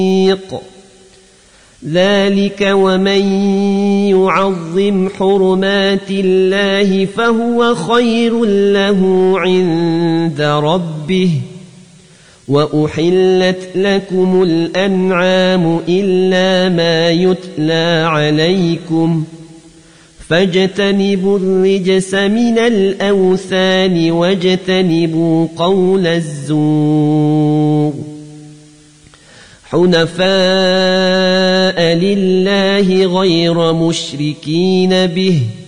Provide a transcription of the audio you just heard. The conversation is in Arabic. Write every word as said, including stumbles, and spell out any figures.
ذلك ومن يعظم حرمات الله فهو خير له عند ربه وأحلت لكم الأنعام إلا ما يتلى عليكم فاجتنبوا الرجس من الأوثان واجتنبوا قول الزور حنفاء لله غير مشركين به